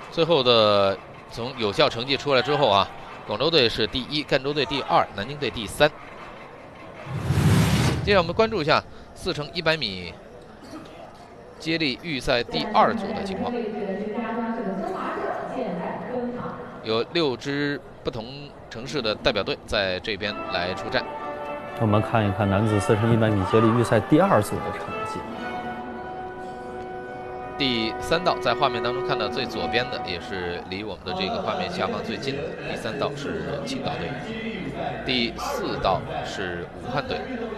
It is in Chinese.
最后的从有效成绩出来之后啊，广州队是第1，赣州队第2，南京队第3。接下来我们关注一下4乘100米接力预赛第2组的情况。有6支不同城市的代表队在这边来出战。 我们看一看男子4乘100米接力预赛第2组的成绩。 第3道在画面当中看到最左边的，也是离我们的这个画面下方最近的。第3道是青岛队，第4道是武汉队，